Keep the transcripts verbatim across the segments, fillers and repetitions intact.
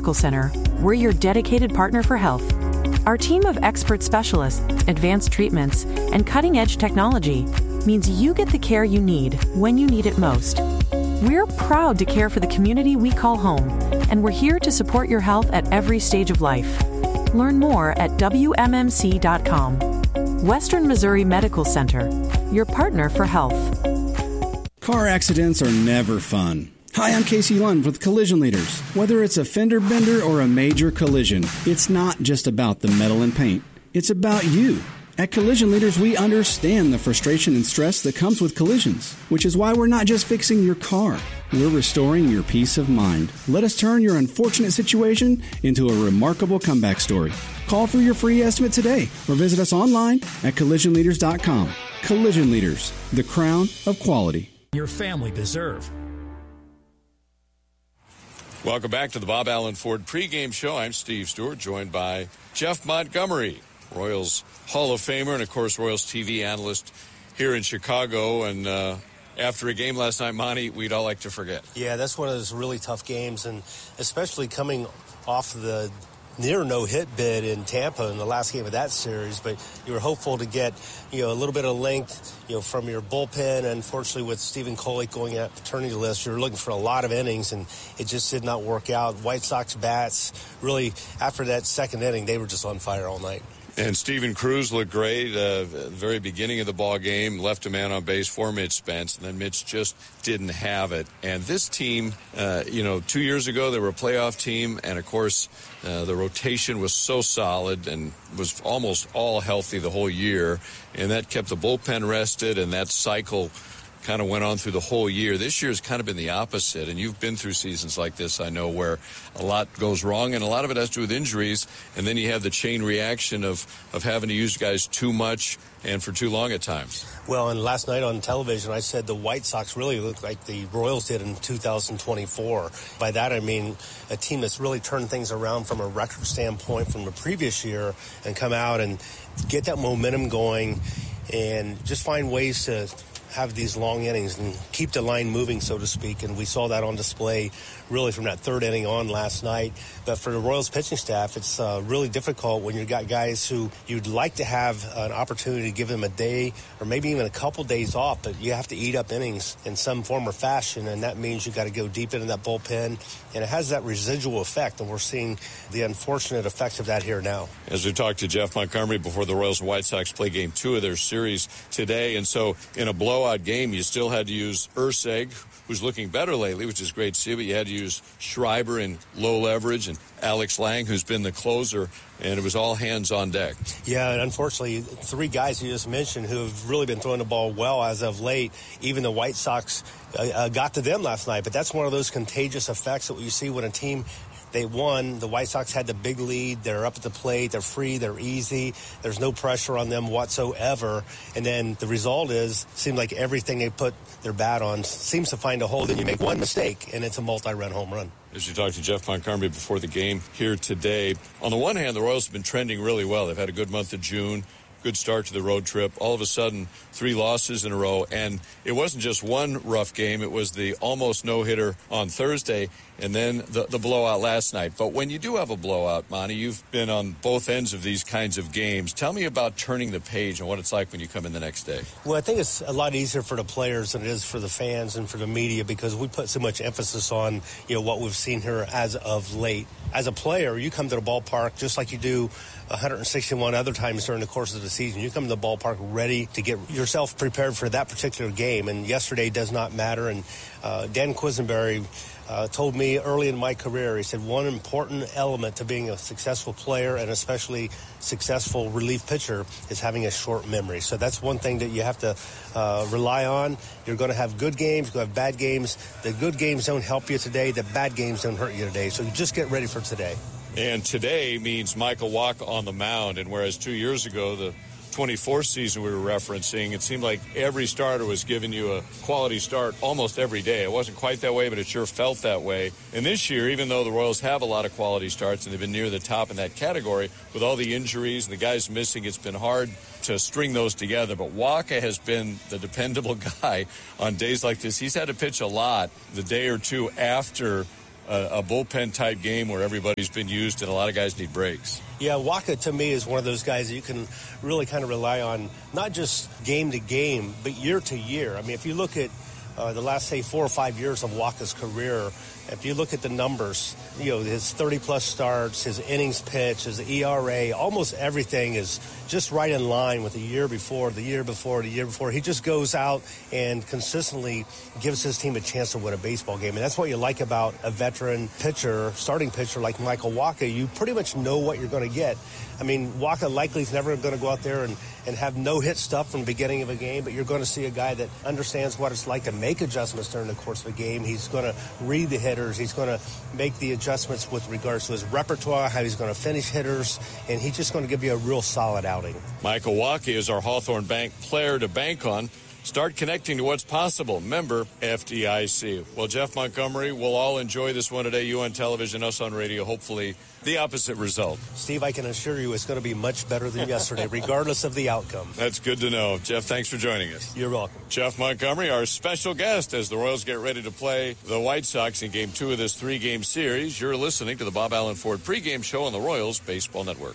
Medical Center, we're your dedicated partner for health. Our team of expert specialists, advanced treatments, and cutting-edge technology means you get the care you need when you need it most. We're proud to care for the community we call home, and we're here to support your health at every stage of life. Learn more at W M M C dot com. Western Missouri Medical Center, your partner for health. Car accidents are never fun. Hi, I'm Casey Lund with Collision Leaders. Whether it's a fender bender or a major collision, it's not just about the metal and paint. It's about you. At Collision Leaders, we understand the frustration and stress that comes with collisions, which is why we're not just fixing your car. We're restoring your peace of mind. Let us turn your unfortunate situation into a remarkable comeback story. Call for your free estimate today or visit us online at collision leaders dot com. Collision Leaders, the crown of quality. Your family deserve. Welcome back to the Bob Allen Ford pregame show. I'm Steve Stewart, joined by Jeff Montgomery, Royals Hall of Famer and, of course, Royals T V analyst here in Chicago. And uh, after a game last night, Monty, we'd all like to forget. Yeah, that's one of those really tough games, and especially coming off the near no-hit bid in Tampa in the last game of that series. But you were hopeful to get, you know, a little bit of length, you know, from your bullpen. Unfortunately, with Stephen Kolek going at paternity list, you were looking for a lot of innings, and it just did not work out. White Sox bats, really, after that second inning, they were just on fire all night. And Steven Cruz looked great uh, at the very beginning of the ball game, left a man on base for Mitch Spence, and then Mitch just didn't have it. And this team, uh, you know, two years ago they were a playoff team, and of course uh, the rotation was so solid and was almost all healthy the whole year, and that kept the bullpen rested, and that cycle kind of went on through the whole year. This year has kind of been the opposite, and you've been through seasons like this, I know, where a lot goes wrong, and a lot of it has to do with injuries, and then you have the chain reaction of, of having to use guys too much and for too long at times. Well, and last night on television, I said the White Sox really look like the Royals did in two thousand twenty-four. By that, I mean a team that's really turned things around from a record standpoint from the previous year and come out and get that momentum going and just find ways to have these long innings and keep the line moving, so to speak. And we saw that on display really from that third inning on last night. But for the Royals pitching staff, it's uh, really difficult when you've got guys who you'd like to have an opportunity to give them a day or maybe even a couple days off, but you have to eat up innings in some form or fashion, and that means you got to go deep into that bullpen, and it has that residual effect, and we're seeing the unfortunate effects of that here now. As we talked to Jeff Montgomery before the Royals and White Sox play game two of their series today, and so in a blowout game, you still had to use Urseg, who's looking better lately, which is great to see, but you had to use Schreiber in low leverage and Alex Lang, who's been the closer, and it was all hands on deck. Yeah, and unfortunately, three guys you just mentioned who have really been throwing the ball well as of late. Even the White Sox uh, uh, got to them last night, but that's one of those contagious effects that you see when a team, they won. The White Sox had the big lead. They're up at the plate. They're free. They're easy. There's no pressure on them whatsoever. And then the result is, it seems like everything they put their bat on seems to find a hole. Then you make one mistake, and it's a multi-run home run. As you talked to Jeff Montgomery before the game here today, on the one hand, the Royals have been trending really well. They've had a good month of June, good start to the road trip. All of a sudden, three losses in a row, and it wasn't just one rough game. It was the almost no-hitter on Thursday, and then the, the blowout last night. But when you do have a blowout, Monty, you've been on both ends of these kinds of games. Tell me about turning the page and what it's like when you come in the next day. Well, I think it's a lot easier for the players than it is for the fans and for the media because we put so much emphasis on, you know, what we've seen here as of late. As a player, you come to the ballpark just like you do one hundred sixty-one other times during the course of the season. You come to the ballpark ready to get yourself prepared for that particular game, and yesterday does not matter. And uh, Dan Quisenberry uh, told me early in my career, he said one important element to being a successful player and especially successful relief pitcher is having a short memory. So that's one thing that you have to uh, rely on. You're going to have good games, you're going to have bad games. The good games don't help you today. The bad games don't hurt you today. So you just get ready for today. And today means Michael Wacha on the mound. And whereas two years ago, the twenty-fourth season we were referencing, it seemed like every starter was giving you a quality start almost every day. It wasn't quite that way, but it sure felt that way. And this year, even though the Royals have a lot of quality starts and they've been near the top in that category, with all the injuries and the guys missing, it's been hard to string those together. But Wacha has been the dependable guy on days like this. He's had to pitch a lot the day or two after a, a bullpen-type game where everybody's been used and a lot of guys need breaks. Yeah, Wacha to me is one of those guys that you can really kind of rely on, not just game to game, but year to year. I mean, if you look at uh, the last, say, four or five years of Wacha's career, if you look at the numbers, you know, his thirty-plus starts, his innings pitched, his E R A, almost everything is just right in line with the year before, the year before, the year before. He just goes out and consistently gives his team a chance to win a baseball game. And that's what you like about a veteran pitcher, starting pitcher like Michael Wacha. You pretty much know what you're going to get. I mean, Wacha likely is never going to go out there and, and have no-hit stuff from the beginning of a game, but you're going to see a guy that understands what it's like to make adjustments during the course of a game. He's going to read the hitters. He's going to make the adjustments with regards to his repertoire, how he's going to finish hitters, and he's just going to give you a real solid outing. Michael Wacha is our Hawthorne Bank player to bank on. Start connecting to what's possible. Member F D I C. Well, Jeff Montgomery, we'll all enjoy this one today. You on television, us on radio. Hopefully the opposite result. Steve, I can assure you it's going to be much better than yesterday, regardless of the outcome. That's good to know. Jeff, thanks for joining us. You're welcome. Jeff Montgomery, our special guest as the Royals get ready to play the White Sox in game two of this three-game series. You're listening to the Bob Allen Ford pregame show on the Royals Baseball Network.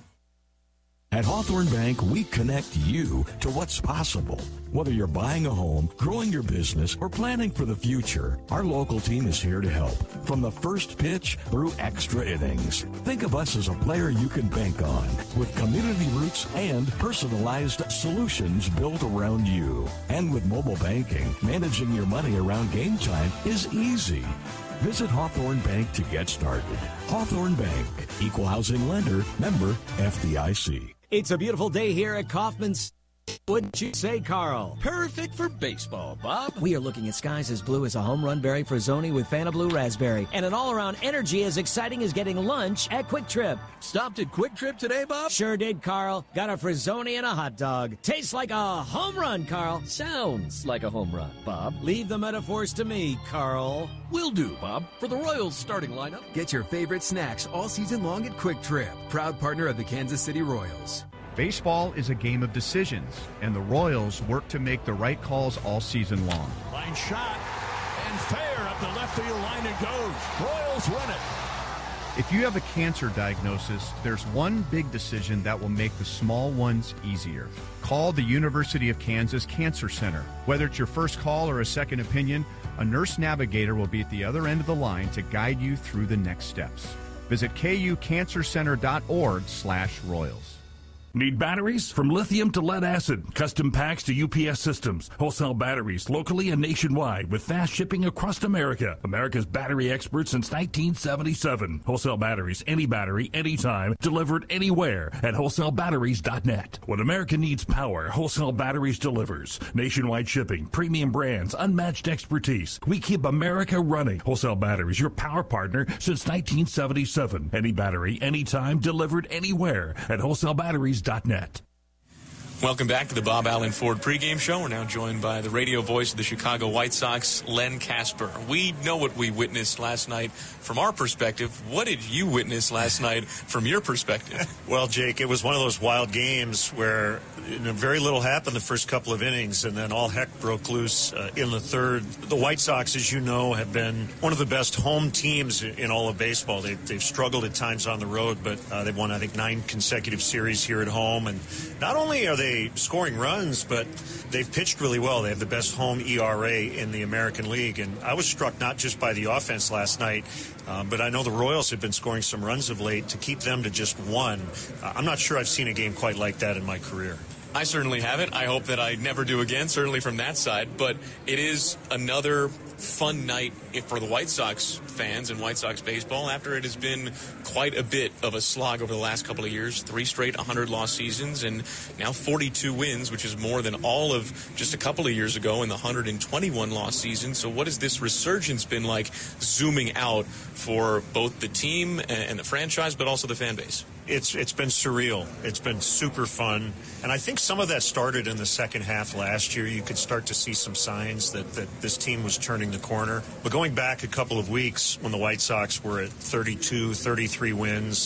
At Hawthorne Bank, we connect you to what's possible. Whether you're buying a home, growing your business, or planning for the future, our local team is here to help. From the first pitch through extra innings. Think of us as a player you can bank on, with community roots and personalized solutions built around you. And with mobile banking, managing your money around game time is easy. Visit Hawthorne Bank to get started. Hawthorne Bank, equal housing lender, member F D I C. It's a beautiful day here at Kaufman's. Wouldn't you say, Carl? Perfect for baseball, Bob. We are looking at skies as blue as a home run berry Frazzoni with Fanta Blue Raspberry, and an all-around energy as exciting as getting lunch at Quick Trip. Stopped at Quick Trip today, Bob? Sure did, Carl. Got a Frazzoni and a hot dog. Tastes like a home run, Carl. Sounds like a home run, Bob. Leave the metaphors to me, Carl. Will do, Bob. For the Royals starting lineup. Get your favorite snacks all season long at Quick Trip, proud partner of the Kansas City Royals. Baseball is a game of decisions, and the Royals work to make the right calls all season long. Line shot, and fair up the left field line it goes. Royals win it. If you have a cancer diagnosis, there's one big decision that will make the small ones easier. Call the University of Kansas Cancer Center. Whether it's your first call or a second opinion, a nurse navigator will be at the other end of the line to guide you through the next steps. Visit kucancercenter.org slash Royals. Need batteries? From lithium to lead acid, custom packs to U P S systems, wholesale batteries locally and nationwide with fast shipping across America. America's battery expert since nineteen seventy-seven. Wholesale batteries, any battery, anytime, delivered anywhere at wholesale batteries dot net. When America needs power, Wholesale Batteries delivers. Nationwide shipping, premium brands, unmatched expertise. We keep America running. Wholesale Batteries, your power partner since nineteen seventy-seven. Any battery, anytime, delivered anywhere at wholesale batteries dot net. Welcome back to the Bob Allen Ford pregame show. We're now joined by the radio voice of the Chicago White Sox, Len Kasper. We know what we witnessed last night from our perspective. What did you witness last night from your perspective? Well, Jake, it was one of those wild games where you know, very little happened the first couple of innings, and then all heck broke loose uh, in the third. The White Sox, as you know, have been one of the best home teams in all of baseball. They, they've struggled at times on the road, but uh, they've won, I think, nine consecutive series here at home. And not only are they scoring runs, but they've pitched really well. They have the best home E R A in the American League. And I was struck not just by the offense last night, uh, but I know the Royals have been scoring some runs of late. To keep them to just one, uh, I'm not sure I've seen a game quite like that in my career. I certainly haven't. I hope that I never do again, certainly from that side. But it is another fun night for the White Sox fans and White Sox baseball after it has been quite a bit of a slog over the last couple of years. Three straight one hundred loss seasons and now forty-two wins, which is more than all of just a couple of years ago in the one hundred twenty-one loss season. So what has this resurgence been like zooming out for both the team and the franchise, but also the fan base? It's it's been surreal. It's been super fun. And I think some of that started in the second half last year. You could start to see some signs that, that this team was turning the corner. But going back a couple of weeks when the White Sox were at thirty-two, thirty-three wins,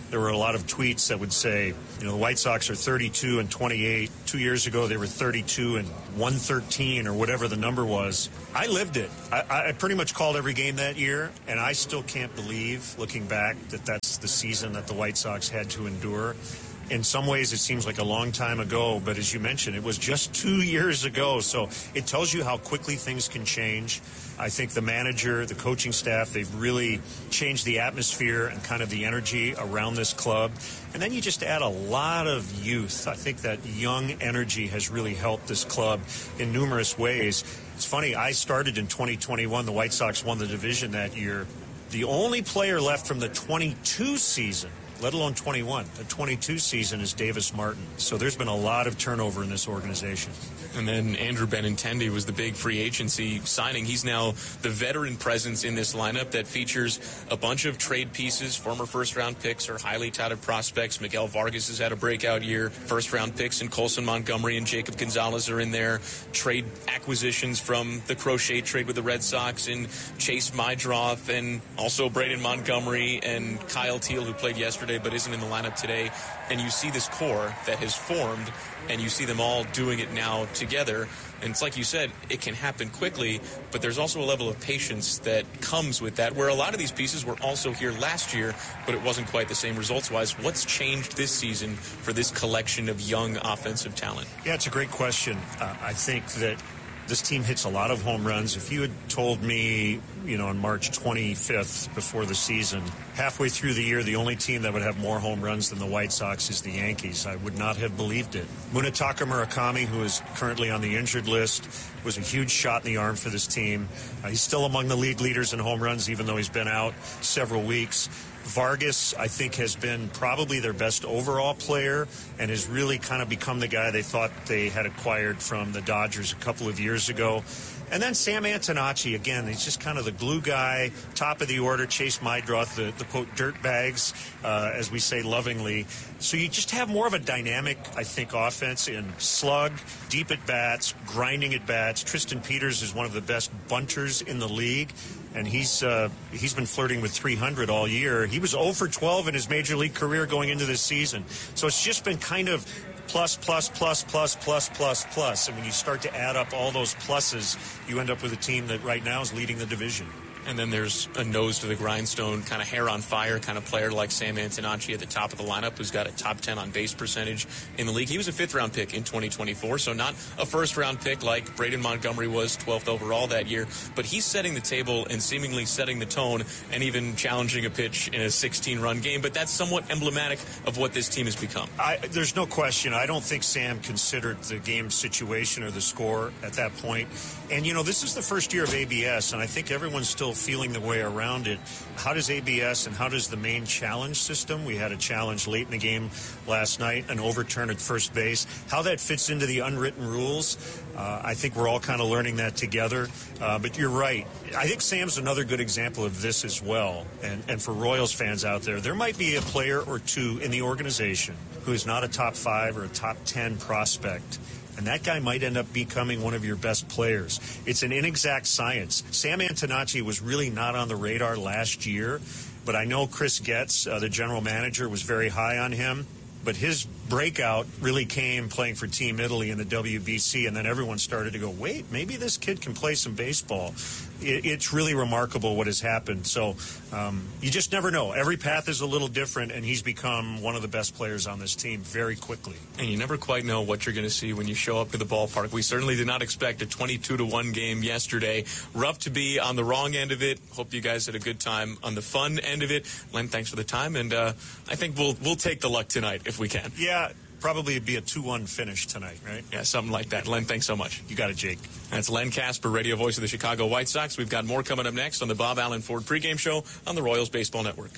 there were a lot of tweets that would say, you know, the White Sox are thirty-two and twenty-eight. Two years ago, they were thirty-two and one thirteen or whatever the number was. I lived it. I, I pretty much called every game that year, and I still can't believe, looking back, that that's the season that the White Sox had to endure. In some ways, it seems like a long time ago, but as you mentioned, it was just two years ago. So it tells you how quickly things can change. I think the manager, the coaching staff, they've really changed the atmosphere and kind of the energy around this club. And then you just add a lot of youth. I think that young energy has really helped this club in numerous ways. It's funny, I started in twenty twenty-one. The White Sox won the division that year. The only player left from the twenty-two season, let alone twenty-one, the twenty-two season, is Davis Martin. So there's been a lot of turnover in this organization. And then Andrew Benintendi was the big free agency signing. He's now the veteran presence in this lineup that features a bunch of trade pieces, former first-round picks or highly touted prospects. Miguel Vargas has had a breakout year. First-round picks in Colson Montgomery and Jacob Gonzalez are in there. Trade acquisitions from the Crochet trade with the Red Sox and Chase Mydroth, and also Braden Montgomery and Kyle Teal, who played yesterday but isn't in the lineup today. And you see this core that has formed, and you see them all doing it now together. And it's like you said, it can happen quickly, but there's also a level of patience that comes with that, where a lot of these pieces were also here last year, but it wasn't quite the same results-wise. What's changed this season for this collection of young offensive talent? Yeah, it's a great question. Uh, I think that this team hits a lot of home runs. If you had told me, you know, on March twenty-fifth before the season, halfway through the year, the only team that would have more home runs than the White Sox is the Yankees, I would not have believed it. Munetaka Murakami, who is currently on the injured list, was a huge shot in the arm for this team. Uh, he's still among the league leaders in home runs, even though he's been out several weeks. Vargas, I think, has been probably their best overall player and has really kind of become the guy they thought they had acquired from the Dodgers a couple of years ago. And then Sam Antonacci, again, he's just kind of the glue guy, top of the order. Chase Mydroth, the, the quote, dirt bags, uh, as we say lovingly. So you just have more of a dynamic, I think, offense in slug, deep at bats, grinding at bats. Tristan Peters is one of the best bunters in the league, and he's uh, he's been flirting with three hundred all year. He was oh for twelve in his major league career going into this season. So it's just been kind of plus, plus, plus, plus, plus, plus, plus. And when you start to add up all those pluses, you end up with a team that right now is leading the division. And then there's a nose to the grindstone, kind of hair on fire kind of player like Sam Antonacci at the top of the lineup, who's got a top ten on base percentage in the league. He was a fifth round pick in twenty twenty-four, so not a first round pick like Braden Montgomery was, twelfth overall that year. But he's setting the table and seemingly setting the tone and even challenging a pitch in a sixteen run game. But that's somewhat emblematic of what this team has become. I, there's no question. I don't think Sam considered the game situation or the score at that point. And, you know, this is the first year of A B S, and I think everyone's still feeling the way around it. How does A B S and how does the main challenge system, we had a challenge late in the game last night, an overturn at first base, how that fits into the unwritten rules, uh, I think we're all kind of learning that together. Uh, but you're right. I think Sam's another good example of this as well. And, and for Royals fans out there, there might be a player or two in the organization who is not a top five or a top ten prospect, and that guy might end up becoming one of your best players. It's an inexact science. Sam Antonacci was really not on the radar last year, but I know Chris Getz, uh, the general manager, was very high on him. But his breakout really came playing for Team Italy in the W B C, and then everyone started to go, wait, maybe this kid can play some baseball. It, it's really remarkable what has happened. So um, you just never know. Every path is a little different, and he's become one of the best players on this team very quickly. And you never quite know what you're going to see when you show up to the ballpark. We certainly did not expect a twenty-two to one game yesterday. Rough to be on the wrong end of it. Hope you guys had a good time on the fun end of it. Len, thanks for the time, and uh, I think we'll we'll take the luck tonight if we can. Yeah, probably it'd be a two one finish tonight, right? Yeah, something like that. Len, thanks so much. You got it, Jake. That's Len Casper, radio voice of the Chicago White Sox. We've got more coming up next on the Bob Allen Ford pregame show on the Royals Baseball Network.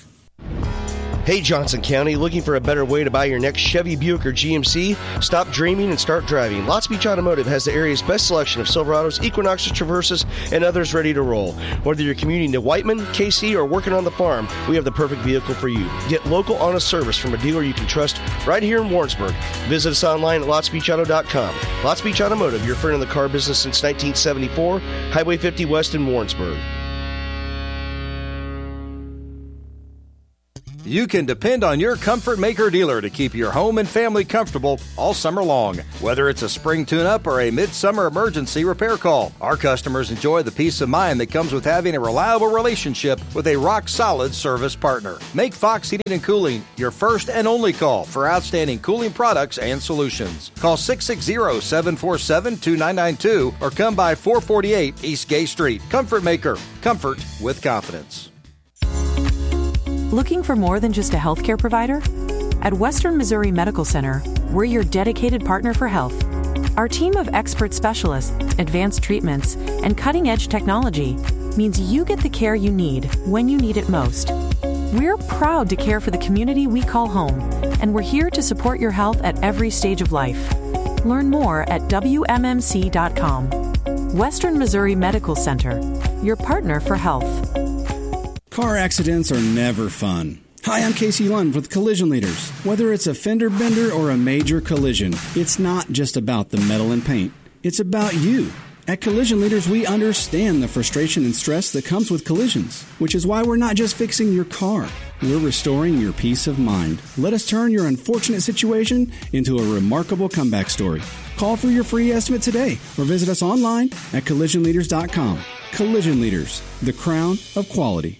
Hey, Johnson County, looking for a better way to buy your next Chevy, Buick, or G M C? Stop dreaming and start driving. Lots Beach Automotive has the area's best selection of Silverados, Equinoxes, Traverses, and others ready to roll. Whether you're commuting to Whiteman, K C, or working on the farm, we have the perfect vehicle for you. Get local, honest service from a dealer you can trust right here in Warrensburg. Visit us online at lots beach auto dot com. Lots Beach Automotive, your friend in the car business since nineteen seventy-four, Highway fifty West in Warrensburg. You can depend on your Comfort Maker dealer to keep your home and family comfortable all summer long. Whether it's a spring tune-up or a midsummer emergency repair call, our customers enjoy the peace of mind that comes with having a reliable relationship with a rock-solid service partner. Make Fox Heating and Cooling your first and only call for outstanding cooling products and solutions. Call six six zero, seven four seven, two nine nine two or come by four forty-eight East Gay Street. Comfort Maker. Comfort with confidence. Looking for more than just a healthcare provider? At Western Missouri Medical Center, we're your dedicated partner for health. Our team of expert specialists, advanced treatments, and cutting-edge technology means you get the care you need when you need it most. We're proud to care for the community we call home, and we're here to support your health at every stage of life. Learn more at W M M C dot com. Western Missouri Medical Center, your partner for health. Car accidents are never fun. Hi, I'm Casey Lund with Collision Leaders. Whether it's a fender bender or a major collision, it's not just about the metal and paint. It's about you. At Collision Leaders, we understand the frustration and stress that comes with collisions, which is why we're not just fixing your car. We're restoring your peace of mind. Let us turn your unfortunate situation into a remarkable comeback story. Call for your free estimate today or visit us online at collision leaders dot com. Collision Leaders, the crown of quality.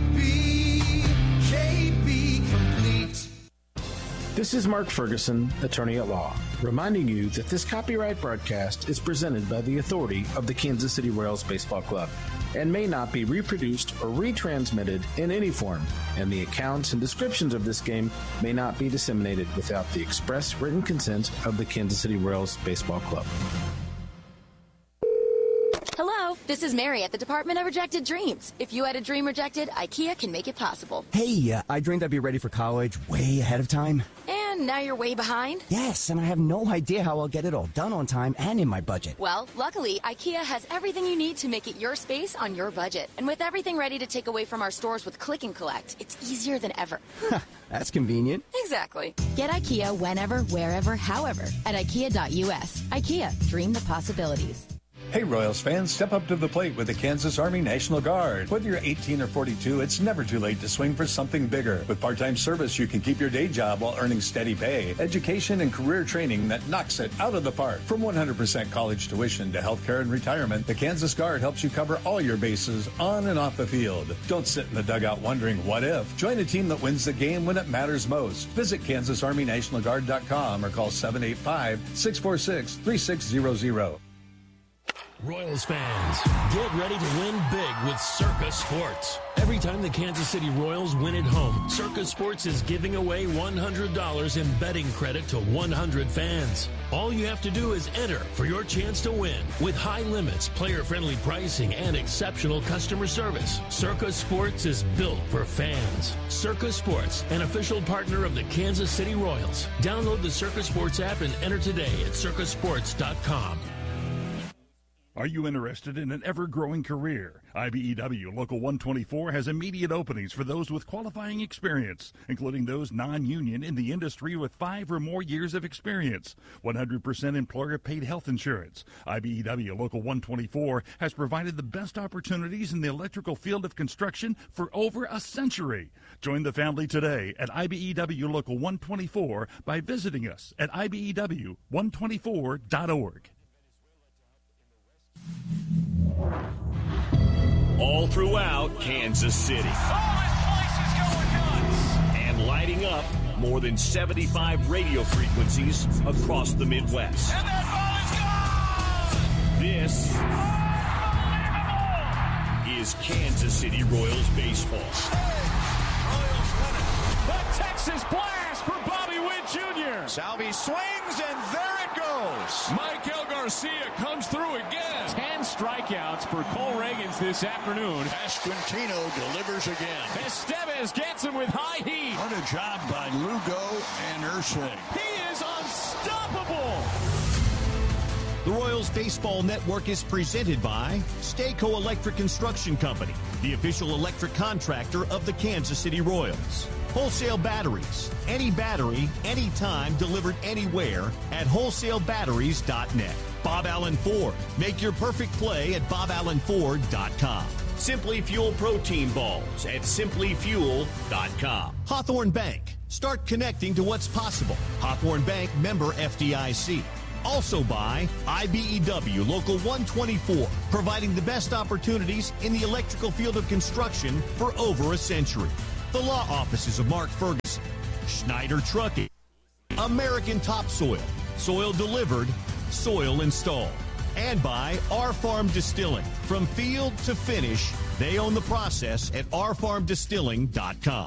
This is Mark Ferguson, attorney at law, reminding you that this copyright broadcast is presented by the authority of the Kansas City Royals Baseball Club and may not be reproduced or retransmitted in any form, and the accounts and descriptions of this game may not be disseminated without the express written consent of the Kansas City Royals Baseball Club. Hello, this is Mary at the Department of Rejected Dreams. If you had a dream rejected, IKEA can make it possible. Hey, uh, I dreamed I'd be ready for college way ahead of time. And now you're way behind? Yes, and I have no idea how I'll get it all done on time and in my budget. Well, luckily, IKEA has everything you need to make it your space on your budget. And with everything ready to take away from our stores with Click and Collect, it's easier than ever. That's convenient. Exactly. Get IKEA whenever, wherever, however at IKEA dot U S. IKEA, dream the possibilities. Hey Royals fans, step up to the plate with the Kansas Army National Guard. Whether you're eighteen or forty-two, it's never too late to swing for something bigger. With part-time service, you can keep your day job while earning steady pay, education, and career training that knocks it out of the park. From one hundred percent college tuition to healthcare and retirement, the Kansas Guard helps you cover all your bases on and off the field. Don't sit in the dugout wondering what if. Join a team that wins the game when it matters most. Visit kansas army national guard dot com or call seven eight five, six four six, three six zero zero. Royals fans, get ready to win big with Circa Sports. Every time the Kansas City Royals win at home, Circa Sports is giving away one hundred dollars in betting credit to one hundred fans. All you have to do is enter for your chance to win. With high limits, player-friendly pricing, and exceptional customer service, Circa Sports is built for fans. Circa Sports, an official partner of the Kansas City Royals. Download the Circa Sports app and enter today at circa sports dot com. Are you interested in an ever-growing career? I B E W Local one twenty-four has immediate openings for those with qualifying experience, including those non-union in the industry with five or more years of experience. one hundred percent employer-paid health insurance. I B E W Local one twenty-four has provided the best opportunities in the electrical field of construction for over a century. Join the family today at I B E W Local one twenty-four by visiting us at I B E W one twenty-four dot org. All throughout Kansas City. And lighting up more than seventy-five radio frequencies across the Midwest. And that ball is gone! This is Kansas City Royals baseball. Royals win it. The Texas blast for Bobby Witt Junior Salvi swings, and there it goes. Michael Garcia comes through again. Ten strikeouts for Cole Reagans this afternoon. Pasquantino delivers again. Estevez gets him with high heat. What a job by Lugo and Ursay. He is unstoppable. The Royals Baseball Network is presented by Stayco Electric Construction Company, the official electric contractor of the Kansas City Royals. Wholesale Batteries. Any battery, anytime, delivered anywhere at wholesale batteries dot net. Bob Allen Ford. Make your perfect play at bob allen ford dot com. Simply Fuel protein balls at simply fuel dot com. Hawthorne Bank. Start connecting to what's possible. Hawthorne Bank, member F D I C. Also by I B E W Local one twenty-four, providing the best opportunities in the electrical field of construction for over a century. The law offices of Mark Ferguson, Schneider Trucking, American Topsoil, soil delivered, soil installed. And by R Farm Distilling. From field to finish, they own the process at r farm distilling dot com.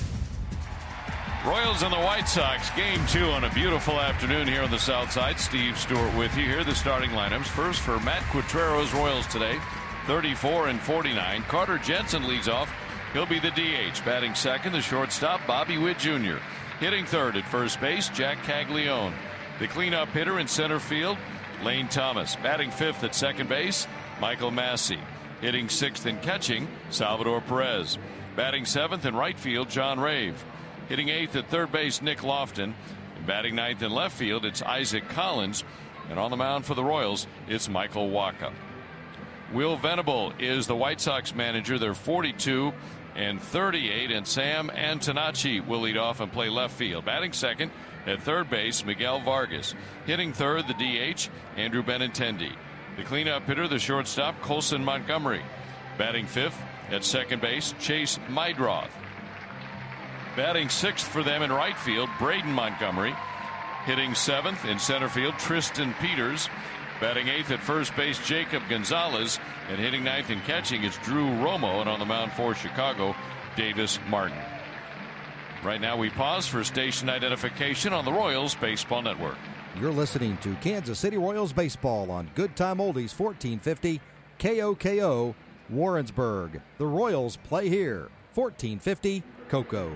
Royals and the White Sox, game two on a beautiful afternoon here on the South Side. Steve Stewart with you here. The starting lineups. First for Matt Quatrero's Royals today, thirty-four and forty-nine. Carter Jensen leads off. He'll be the D H. Batting second, the shortstop, Bobby Witt Junior Hitting third at first base, Jack Caglione. The cleanup hitter in center field, Lane Thomas. Batting fifth at second base, Michael Massey. Hitting sixth and catching, Salvador Perez. Batting seventh in right field, John Rave. Hitting eighth at third base, Nick Lofton. And batting ninth in left field, it's Isaac Collins. And on the mound for the Royals, it's Michael Wacha. Will Venable is the White Sox manager. They're forty-two and thirty-eight, and Sam Antonacci will lead off and play left field. Batting second at third base, Miguel Vargas. Hitting third, the D H, Andrew Benintendi. The cleanup hitter, the shortstop, Colson Montgomery. Batting fifth at second base, Chase Meidroth. Batting sixth for them in right field, Braden Montgomery. Hitting seventh in center field, Tristan Peters. Batting eighth at first base, Jacob Gonzalez. And hitting ninth and catching, it's Drew Romo. And on the mound for Chicago, Davis Martin. Right now we pause for station identification on the Royals Baseball Network. You're listening to Kansas City Royals Baseball on Good Time Oldies fourteen fifty K O K O Warrensburg. The Royals play here, fourteen fifty Cocoa.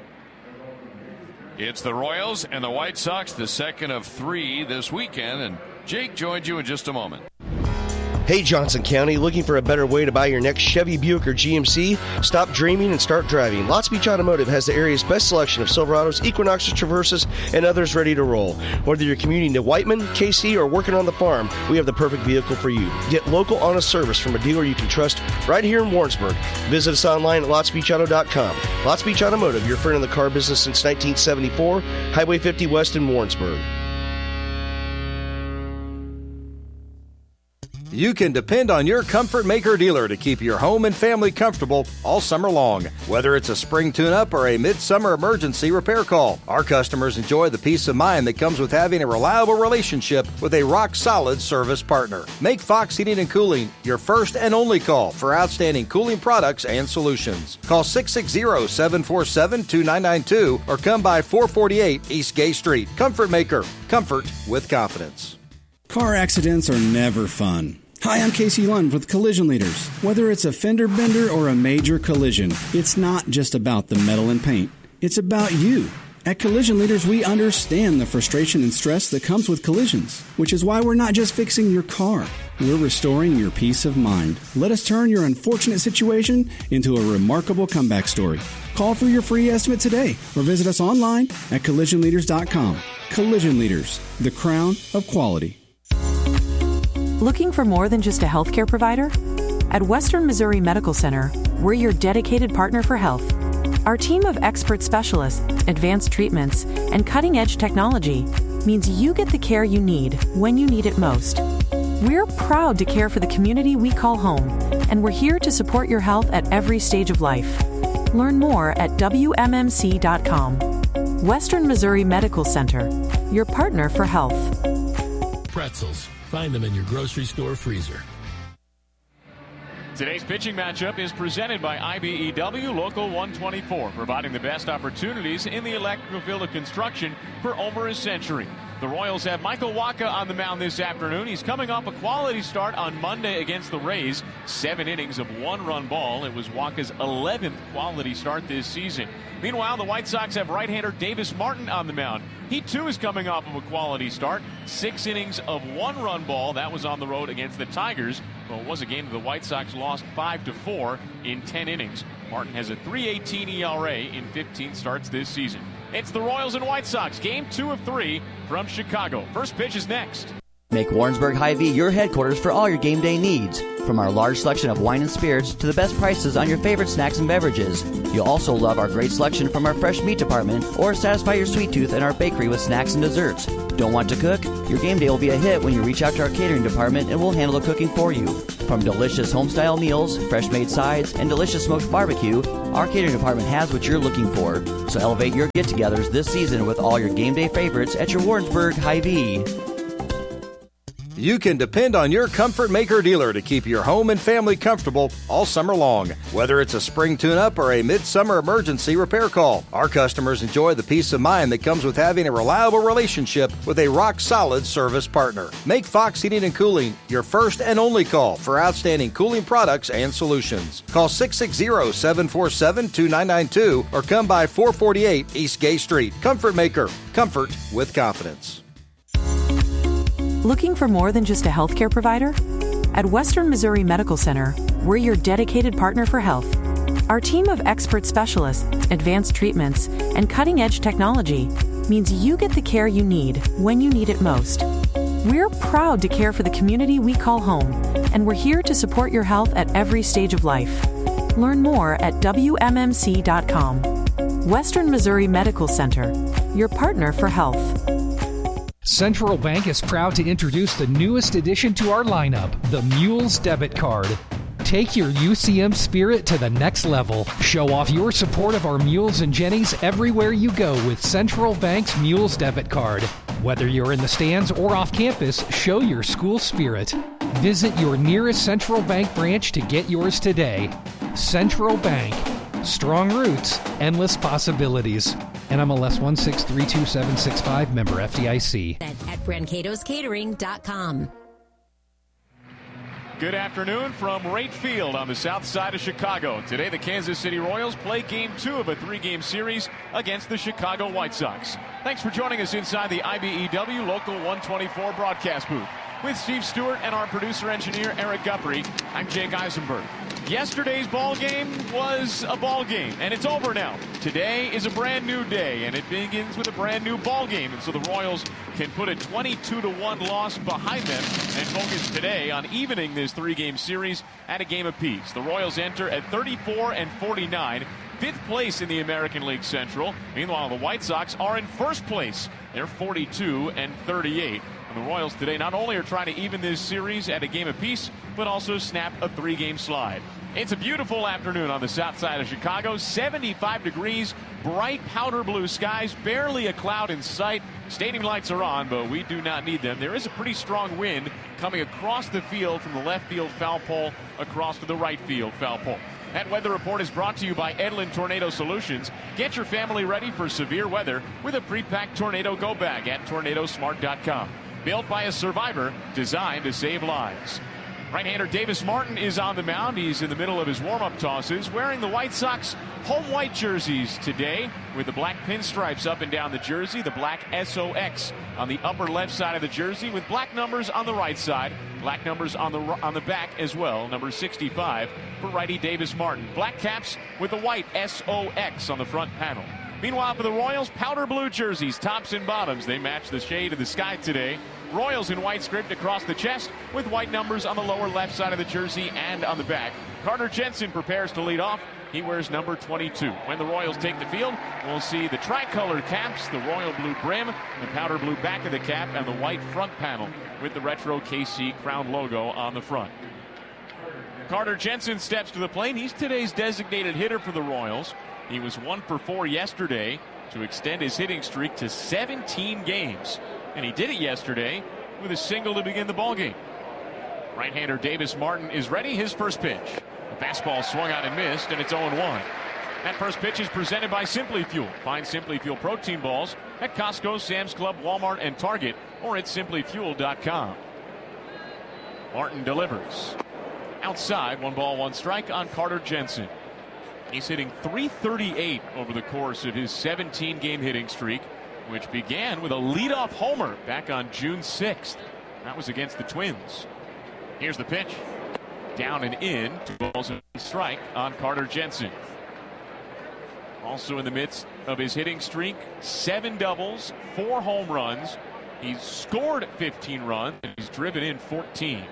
It's the Royals and the White Sox, the second of three this weekend, and Jake joins you in just a moment. Hey, Johnson County, looking for a better way to buy your next Chevy, Buick, or G M C? Stop dreaming and start driving. Lots Beach Automotive has the area's best selection of Silverados, Equinoxes, Traverses, and others ready to roll. Whether you're commuting to Whiteman, K C, or working on the farm, we have the perfect vehicle for you. Get local, honest service from a dealer you can trust right here in Warrensburg. Visit us online at lots beach auto dot com. Lots Beach Automotive, your friend in the car business since nineteen seventy-four, Highway fifty West in Warrensburg. You can depend on your Comfort Maker dealer to keep your home and family comfortable all summer long. Whether it's a spring tune-up or a midsummer emergency repair call, our customers enjoy the peace of mind that comes with having a reliable relationship with a rock-solid service partner. Make Fox Heating and Cooling your first and only call for outstanding cooling products and solutions. Call six six zero, seven four seven, two nine nine two or come by four forty-eight East Gay Street. Comfort Maker. Comfort with confidence. Car accidents are never fun. Hi, I'm Casey Lund with Collision Leaders. Whether it's a fender bender or a major collision, it's not just about the metal and paint. It's about you. At Collision Leaders, we understand the frustration and stress that comes with collisions, which is why we're not just fixing your car. We're restoring your peace of mind. Let us turn your unfortunate situation into a remarkable comeback story. Call for your free estimate today or visit us online at collision leaders dot com. Collision Leaders, the crown of quality. Looking for more than just a healthcare provider? At Western Missouri Medical Center, we're your dedicated partner for health. Our team of expert specialists, advanced treatments, and cutting-edge technology means you get the care you need when you need it most. We're proud to care for the community we call home, and we're here to support your health at every stage of life. Learn more at W M M C dot com. Western Missouri Medical Center, your partner for health. Pretzels. Find them in your grocery store freezer. Today's pitching matchup is presented by I B E W Local one twenty-four, providing the best opportunities in the electrical field of construction for over a century. The Royals have Michael Wacha on the mound this afternoon. He's coming off a quality start on Monday against the Rays. Seven innings of one-run ball. It was Wacha's eleventh quality start this season. Meanwhile, the White Sox have right-hander Davis Martin on the mound. He, too, is coming off of a quality start. Six innings of one-run ball. That was on the road against the Tigers. Well, it was a game that the White Sox lost five to four in ten innings. Martin has a three eighteen E R A in fifteen starts this season. It's the Royals and White Sox, game two of three from Chicago. First pitch is next. Make Warrensburg Hy-Vee your headquarters for all your game day needs. From our large selection of wine and spirits to the best prices on your favorite snacks and beverages. You'll also love our great selection from our fresh meat department or satisfy your sweet tooth in our bakery with snacks and desserts. Don't want to cook? Your game day will be a hit when you reach out to our catering department and we'll handle the cooking for you. From delicious home-style meals, fresh-made sides, and delicious smoked barbecue, our catering department has what you're looking for. So elevate your get-togethers this season with all your game day favorites at your Warrensburg Hy-Vee. You can depend on your Comfort Maker dealer to keep your home and family comfortable all summer long. Whether it's a spring tune-up or a midsummer emergency repair call, our customers enjoy the peace of mind that comes with having a reliable relationship with a rock-solid service partner. Make Fox Heating and Cooling your first and only call for outstanding cooling products and solutions. Call six six zero, seven four seven, two nine nine two or come by four forty-eight East Gay Street. Comfort Maker. Comfort with confidence. Looking for more than just a healthcare provider? At Western Missouri Medical Center, we're your dedicated partner for health. Our team of expert specialists, advanced treatments, and cutting-edge technology means you get the care you need when you need it most. We're proud to care for the community we call home, and we're here to support your health at every stage of life. Learn more at W M M C dot com. Western Missouri Medical Center, your partner for health. Central Bank is proud to introduce the newest addition to our lineup, the Mules Debit Card. Take your U C M spirit to the next level. Show off your support of our Mules and Jennies everywhere you go with Central Bank's Mules Debit Card. Whether you're in the stands or off campus, show your school spirit. Visit your nearest Central Bank branch to get yours today. Central Bank. Strong roots, endless possibilities. N M L S one six three two seven six five, member F D I C. At Brancato's Catering dot com. Good afternoon from Wright Field on the south side of Chicago. Today, the Kansas City Royals play game two of a three-game series against the Chicago White Sox. Thanks for joining us inside the I B E W Local one twenty-four broadcast booth. With Steve Stewart and our producer-engineer, Eric Guthrie, I'm Jake Eisenberg. Yesterday's ball game was a ball game, and it's over now. Today is a brand new day, and it begins with a brand new ball game. And so the Royals can put a twenty-two to one loss behind them and focus today on evening this three-game series at a game apiece. The Royals enter at thirty-four and forty-nine, fifth place in the American League Central. Meanwhile, the White Sox are in first place. They're forty-two and thirty-eight. And the Royals today not only are trying to even this series at a game apiece, but also snap a three-game slide. It's a beautiful afternoon on the south side of Chicago. seventy-five degrees, bright powder blue skies, barely a cloud in sight. Stadium lights are on, but we do not need them. There is a pretty strong wind coming across the field from the left field foul pole across to the right field foul pole. That weather report is brought to you by Edlin Tornado Solutions. Get your family ready for severe weather with a pre-packed tornado go bag at tornado smart dot com. Built by a survivor, designed to save lives. Right-hander Davis Martin is on the mound. He's in the middle of his warm-up tosses, wearing the White Sox home white jerseys today with the black pinstripes up and down the jersey, the black S O X on the upper left side of the jersey with black numbers on the right side, black numbers on the on the back as well, number sixty-five for righty Davis Martin. Black caps with the white S O X on the front panel. Meanwhile, for the Royals, powder blue jerseys, tops and bottoms. They match the shade of the sky today. Royals in white script across the chest with white numbers on the lower left side of the jersey and on the back. Carter Jensen prepares to lead off. He wears number twenty-two. When the Royals take the field, we'll see the tricolored caps, the royal blue brim, the powder blue back of the cap, and the white front panel with the retro K C crown logo on the front. Carter Jensen steps to the plate. He's today's designated hitter for the Royals. He was one for four yesterday to extend his hitting streak to seventeen games. And he did it yesterday with a single to begin the ballgame. Right-hander Davis Martin is ready. His first pitch. The fastball swung out and missed, and it's oh and one. That first pitch is presented by Simply Fuel. Find Simply Fuel protein balls at Costco, Sam's Club, Walmart, and Target, or at simply fuel dot com. Martin delivers. Outside, one ball, one strike on Carter Jensen. He's hitting three thirty-eight over the course of his seventeen-game hitting streak, which began with a leadoff homer back on June sixth. That was against the Twins. Here's the pitch. Down and in. Two balls and a strike on Carter Jensen. Also in the midst of his hitting streak, seven doubles, four home runs, He's scored fifteen runs, and he's driven in fourteen.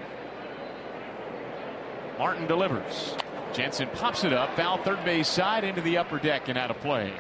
Martin delivers. Jensen pops it up, foul third base side into the upper deck and out of play.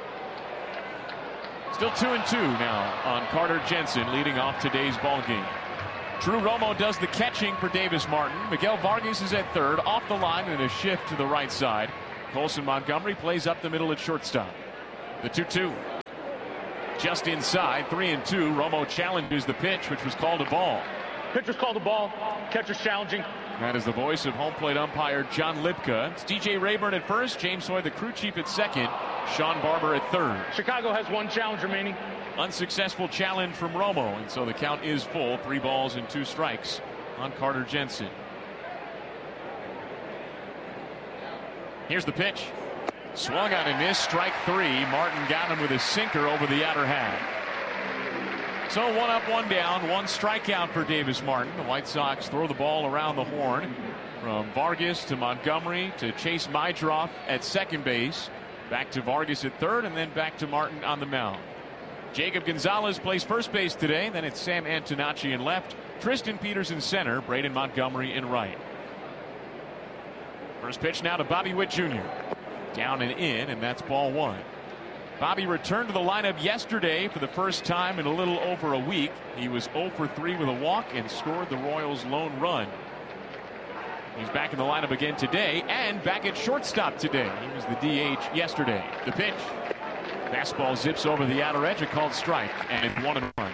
Still two and two now on Carter Jensen, leading off today's ball game. Drew Romo does the catching for Davis Martin. Miguel Vargas is at third, off the line, and a shift to the right side. Colson Montgomery plays up the middle at shortstop. The two two. Just inside, three and two. Romo challenges the pitch, which was called a ball. Pitcher's called a ball. Catcher's challenging. That is the voice of home plate umpire John Lipka. It's D J Rayburn at first, James Hoy, the crew chief, at second, Sean Barber at third. Chicago has one challenge remaining. Unsuccessful challenge from Romo, and so the count is full. Three balls and two strikes on Carter Jensen. Here's the pitch. Swung on and missed. Strike three. Martin got him with a sinker over the outer half. So one up, one down, one strikeout for Davis Martin. The White Sox throw the ball around the horn from Vargas to Montgomery to Chase Mydroff at second base. Back to Vargas at third, and then back to Martin on the mound. Jacob Gonzalez plays first base today. Then it's Sam Antonacci in left, Tristan Peterson center, Braden Montgomery in right. First pitch now to Bobby Witt Junior Down and in, and that's ball one. Bobby returned to the lineup yesterday for the first time in a little over a week. He was oh for three with a walk and scored the Royals' lone run. He's back in the lineup again today and back at shortstop today. He was the D H yesterday. The pitch. Fastball zips over the outer edge, a called strike, and it's one and one.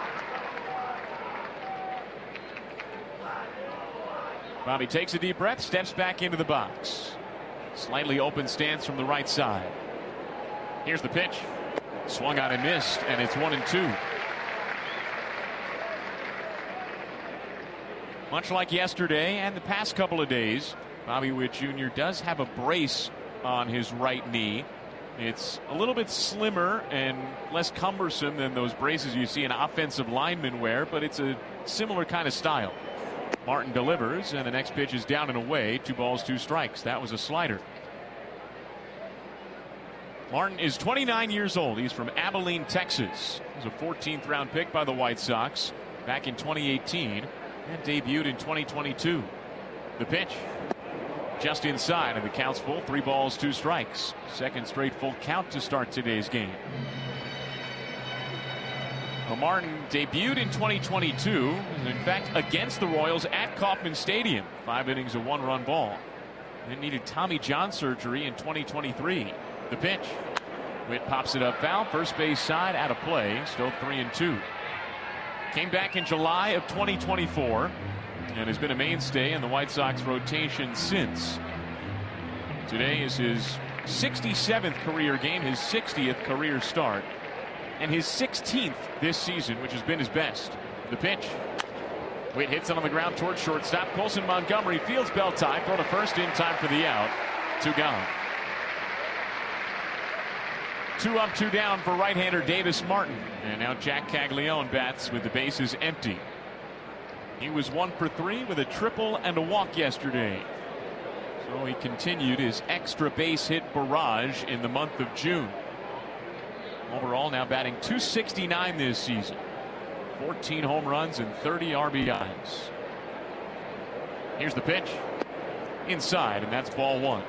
Bobby takes a deep breath, steps back into the box. Slightly open stance from the right side. Here's the pitch. Swung on and missed, and it's one and two. Much like yesterday and the past couple of days, Bobby Witt Junior does have a brace on his right knee. It's a little bit slimmer and less cumbersome than those braces you see an offensive lineman wear, but it's a similar kind of style. Martin delivers, and the next pitch is down and away. Two balls, two strikes. That was a slider. Martin is twenty-nine years old. He's from Abilene, Texas. He was a fourteenth round pick by the White Sox back in twenty eighteen and debuted in twenty twenty-two. The pitch. Just inside, and the count's full. Three balls, two strikes. Second straight full count to start today's game. Well, Martin debuted in twenty twenty-two, in fact, against the Royals at Kauffman Stadium. Five innings, a one-run ball. Then needed Tommy John surgery in twenty twenty-three. The pitch. Witt pops it up foul. First base side out of play. Still three and two. Came back in July of twenty twenty-four and has been a mainstay in the White Sox rotation since. Today is his sixty-seventh career game, his sixtieth career start, and his sixteenth this season, which has been his best. The pitch. Witt hits it on the ground towards shortstop. Colson Montgomery fields belt tie. Throw to first in time for the out. Two gone. Two up, two down for right-hander Davis Martin. And now Jack Caglione bats with the bases empty. He was one for three with a triple and a walk yesterday. So he continued his extra base hit barrage in the month of June. Overall now batting two sixty-nine this season. fourteen home runs and thirty R B Is. Here's the pitch. Inside, and that's ball one.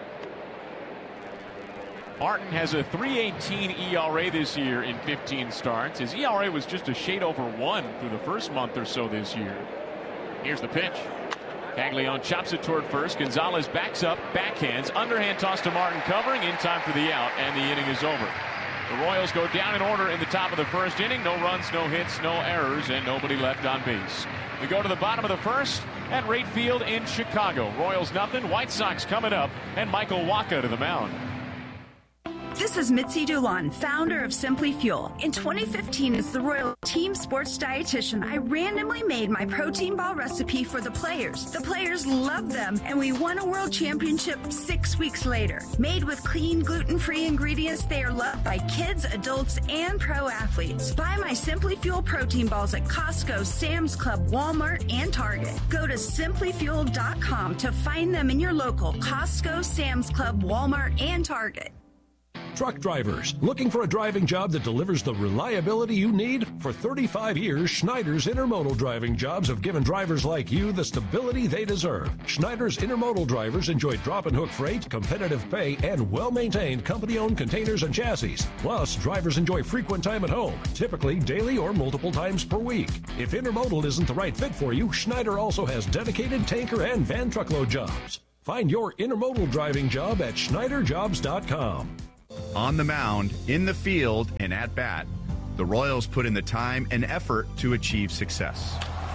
Martin has a three eighteen E R A this year in fifteen starts. His E R A was just a shade over one through the first month or so this year. Here's the pitch. Caglione chops it toward first. Gonzalez backs up, backhands, underhand toss to Martin, covering in time for the out, and the inning is over. The Royals go down in order in the top of the first inning. No runs, no hits, no errors, and nobody left on base. We go to the bottom of the first at Rate Field in Chicago. Royals nothing, White Sox coming up, and Michael Wacha to the mound. This is Mitzi Dulon, founder of Simply Fuel. In twenty fifteen, as the Royal Team Sports Dietitian, I randomly made my protein ball recipe for the players. The players loved them, and we won a world championship six weeks later. Made with clean, gluten-free ingredients, they are loved by kids, adults, and pro athletes. Buy my Simply Fuel protein balls at Costco, Sam's Club, Walmart, and Target. Go to simply fuel dot com to find them in your local Costco, Sam's Club, Walmart, and Target. Truck drivers, looking for a driving job that delivers the reliability you need? For thirty-five years, Schneider's Intermodal driving jobs have given drivers like you the stability they deserve. Schneider's Intermodal drivers enjoy drop and hook freight, competitive pay, and well-maintained company-owned containers and chassis. Plus, drivers enjoy frequent time at home, typically daily or multiple times per week. If Intermodal isn't the right fit for you, Schneider also has dedicated tanker and van truckload jobs. Find your Intermodal driving job at Schneider Jobs dot com. On the mound, in the field, and at bat, the Royals put in the time and effort to achieve success.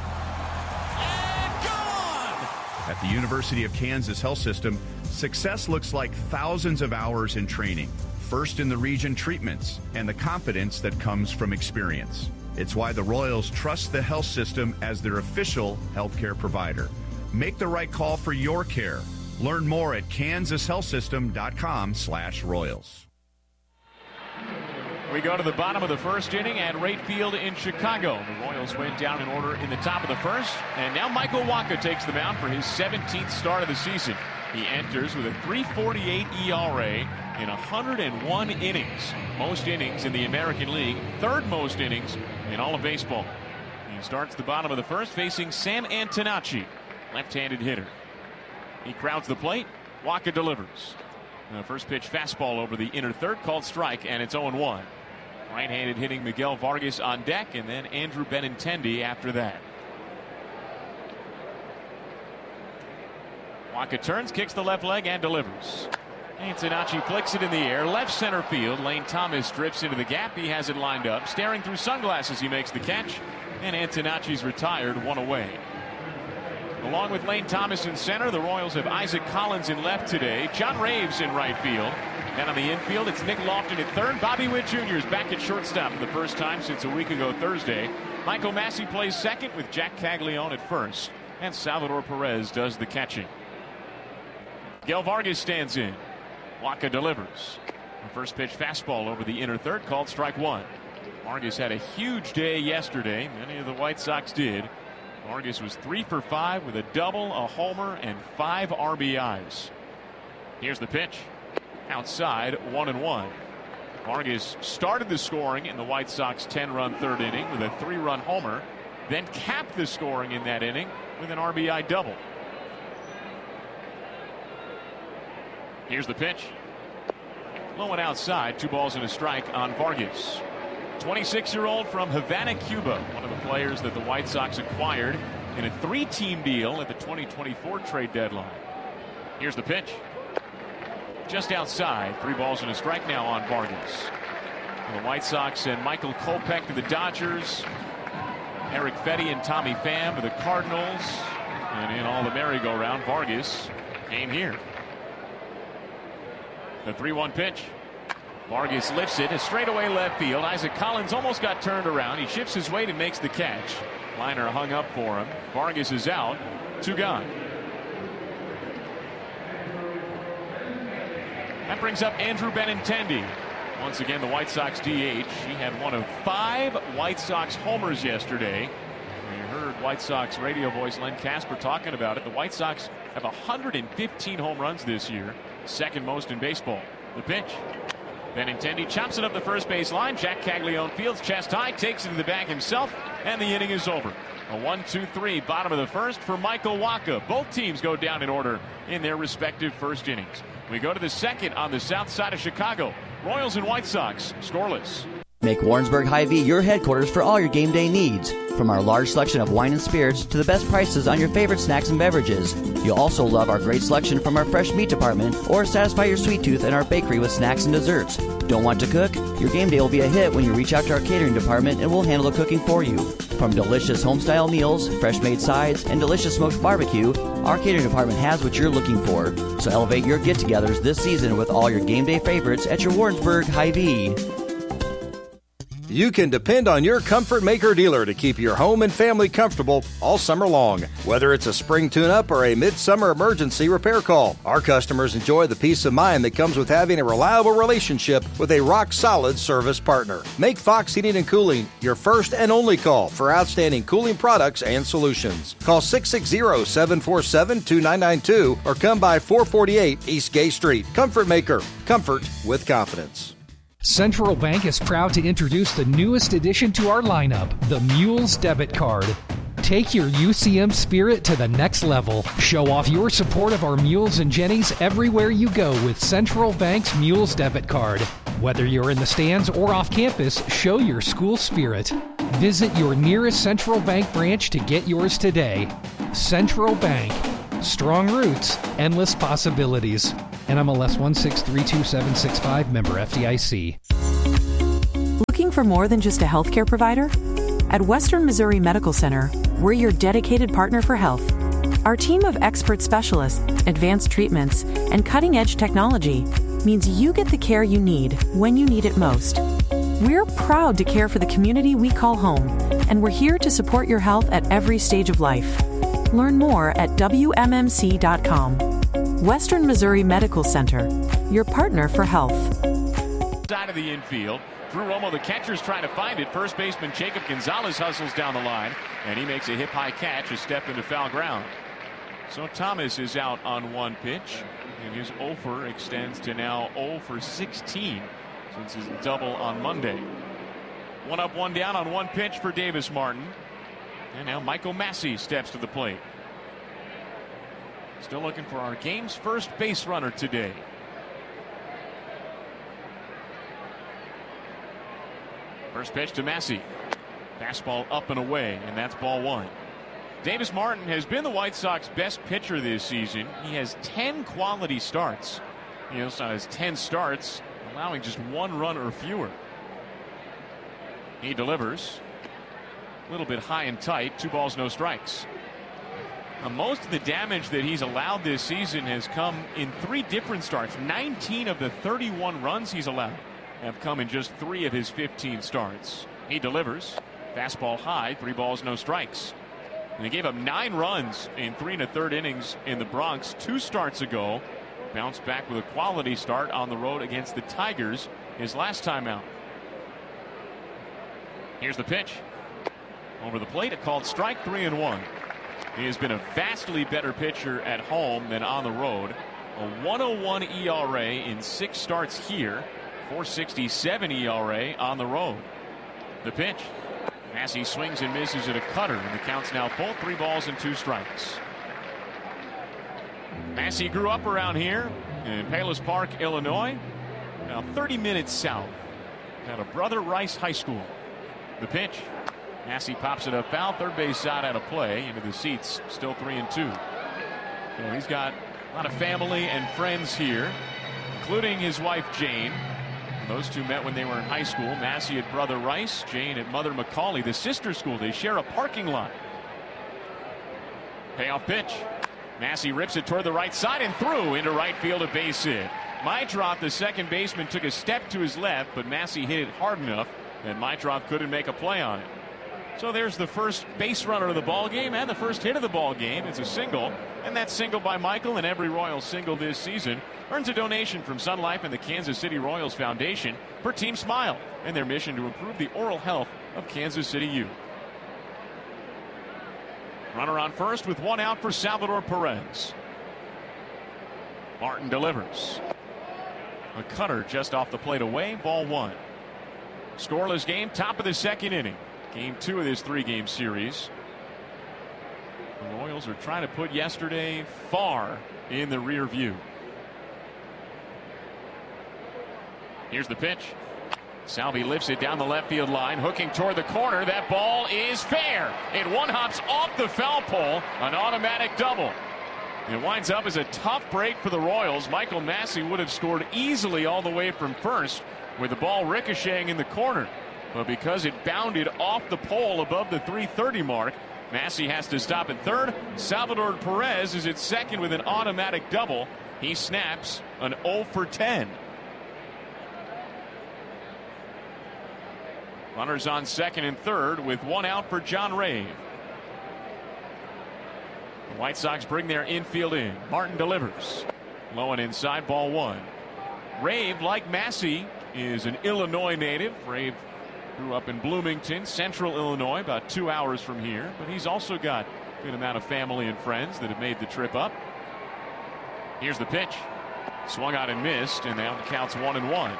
At the University of Kansas Health System, success looks like thousands of hours in training, first in the region treatments, and the confidence that comes from experience. It's why the Royals trust the health system as their official healthcare provider. Make the right call for your care. Learn more at kansas health system dot com slash Royals. We go to the bottom of the first inning at Wright Field in Chicago. The Royals went down in order in the top of the first, and now Michael Wacha takes the mound for his seventeenth start of the season. He enters with a three forty-eight E R A in one hundred one innings. Most innings in the American League, third most innings in all of baseball. He starts the bottom of the first facing Sam Antonacci, left-handed hitter. He crowds the plate. Wacha delivers. The first pitch fastball over the inner third, called strike, and it's oh one. Right-handed hitting Miguel Vargas on deck, and then Andrew Benintendi after that. Wacha turns, kicks the left leg, and delivers. Antonacci flicks it in the air, left center field. Lane Thomas drifts into the gap. He has it lined up. Staring through sunglasses, he makes the catch, and Antonacci's retired, one away. Along with Lane Thomas in center, the Royals have Isaac Collins in left today, John Raves in right field. And on the infield, it's Nick Lofton at third. Bobby Witt Junior is back at shortstop for the first time since a week ago Thursday. Michael Massey plays second with Jack Caglione at first. And Salvador Perez does the catching. Miguel Vargas stands in. Wacha delivers. The first pitch fastball over the inner third, called strike one. Vargas had a huge day yesterday. Many of the White Sox did. Vargas was three for five with a double, a homer, and five R B Is. Here's the pitch. Outside, one and one. Vargas started the scoring in the White Sox ten-run third inning with a three-run homer, then capped the scoring in that inning with an R B I double. Here's the pitch. Low and outside, two balls and a strike on Vargas. twenty-six-year-old from Havana, Cuba, one of the players that the White Sox acquired in a three-team deal at the twenty twenty-four trade deadline. Here's the pitch. Just outside, three balls and a strike now on Vargas. The White Sox send Michael Kopech to the Dodgers, Eric Fetty and Tommy Pham to the Cardinals, and in all the merry-go-round, Vargas came here. The three one pitch. Vargas lifts it, a straightaway left field. Isaac Collins almost got turned around. He shifts his weight and makes the catch. Liner hung up for him. Vargas is out. Two gone. That brings up Andrew Benintendi. Once again, the White Sox D H. He had one of five White Sox homers yesterday. You heard White Sox radio voice Len Casper talking about it. The White Sox have one hundred fifteen home runs this year, second most in baseball. The pitch. Benintendi chops it up the first base line. Jack Caglione fields chest high, takes it to the bag himself, and the inning is over. A one two three, bottom of the first for Michael Wacha. Both teams go down in order in their respective first innings. We go to the second on the south side of Chicago. Royals and White Sox, scoreless. Make Warrensburg Hy-Vee your headquarters for all your game day needs. From our large selection of wine and spirits to the best prices on your favorite snacks and beverages. You'll also love our great selection from our fresh meat department or satisfy your sweet tooth in our bakery with snacks and desserts. Don't want to cook? Your game day will be a hit when you reach out to our catering department and we'll handle the cooking for you. From delicious home-style meals, fresh-made sides, and delicious smoked barbecue, our catering department has what you're looking for. So elevate your get-togethers this season with all your game day favorites at your Warrensburg Hy-Vee. You can depend on your Comfort Maker dealer to keep your home and family comfortable all summer long. Whether it's a spring tune-up or a midsummer emergency repair call, our customers enjoy the peace of mind that comes with having a reliable relationship with a rock-solid service partner. Make Fox Heating and Cooling your first and only call for outstanding cooling products and solutions. Call six six zero, seven four seven, two nine nine two or come by four forty-eight East Gay Street. Comfort Maker. Comfort with confidence. Central Bank is proud to introduce the newest addition to our lineup, the Mules Debit Card. Take your U C M spirit to the next level. Show off your support of our Mules and Jennies everywhere you go with Central Bank's Mules Debit Card. Whether you're in the stands or off campus, show your school spirit. Visit your nearest Central Bank branch to get yours today. Central Bank. Strong roots, endless possibilities. N M L S one six three two seven six five, member F D I C. Looking for more than just a healthcare provider? At Western Missouri Medical Center, we're your dedicated partner for health. Our team of expert specialists, advanced treatments, and cutting-edge technology means you get the care you need when you need it most. We're proud to care for the community we call home, and we're here to support your health at every stage of life. Learn more at W M M C dot com. Western Missouri Medical Center, your partner for health. Side of the infield. Drew Romo, the catcher's trying to find it. First baseman Jacob Gonzalez hustles down the line, and he makes a hip-high catch, a step into foul ground. So Thomas is out on one pitch, and his oh for extends to now oh for sixteen since his double on Monday. One up, one down on one pitch for Davis Martin. And now Michael Massey steps to the plate. Still looking for our game's first base runner today. First pitch to Massey. Fastball up and away, and that's ball one. Davis Martin has been the White Sox best pitcher this season. He has ten quality starts. He also has ten starts, allowing just one run or fewer. He delivers. A little bit high and tight. Two balls, no strikes. Now, most of the damage that he's allowed this season has come in three different starts. nineteen of the thirty-one runs he's allowed have come in just three of his fifteen starts. He delivers. Fastball high. Three balls, no strikes. And he gave up nine runs in three and a third innings in the Bronx two starts ago. Bounced back with a quality start on the road against the Tigers his last time out. Here's the pitch. Over the plate, a called strike, three and one. He has been a vastly better pitcher at home than on the road. A one oh one E R A in six starts here. four sixty-seven E R A on the road. The pitch. Massey swings and misses at a cutter, and the count's now full. Three balls and two strikes. Massey grew up around here in Palos Park, Illinois. Now thirty minutes south. At a Brother Rice High School. The pitch. Massey pops it up foul. Third base side out of play. Into the seats. Still three and two. So he's got a lot of family and friends here, including his wife Jane. Those two met when they were in high school. Massey at Brother Rice, Jane at Mother McCauley, the sister school. They share a parking lot. Payoff pitch. Massey rips it toward the right side and through into right field, a base hit. Meitroth, the second baseman, took a step to his left, but Massey hit it hard enough that Meitroth couldn't make a play on it. So there's the first base runner of the ball game and the first hit of the ball game. It's a single, and that single by Michael, and every Royals single this season earns a donation from Sun Life and the Kansas City Royals Foundation for Team Smile and their mission to improve the oral health of Kansas City youth. Runner on first with one out for Salvador Perez. Martin delivers. A cutter just off the plate away, ball one. Scoreless game, top of the second inning. Game two of this three-game series. The Royals are trying to put yesterday far in the rear view. Here's the pitch. Salvi lifts it down the left field line, hooking toward the corner. That ball is fair. It one hops off the foul pole, an automatic double. It winds up as a tough break for the Royals. Michael Massey would have scored easily all the way from first with the ball ricocheting in the corner. But because it bounded off the pole above the three thirty mark, Massey has to stop at third. Salvador Perez is at second with an automatic double. He snaps an oh for ten. Runners on second and third with one out for John Rave. The White Sox bring their infield in. Martin delivers. Low and inside, ball one. Rave, like Massey, is an Illinois native. Rave grew up in Bloomington, central Illinois, about two hours from here. But he's also got a good amount of family and friends that have made the trip up. Here's the pitch. Swung out and missed, and now the count's one and one.